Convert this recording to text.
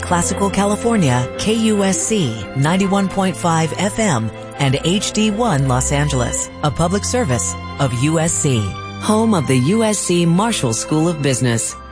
Classical California, KUSC 91.5 FM, and HD1 Los Angeles, a public service of USC, home of the USC Marshall School of Business.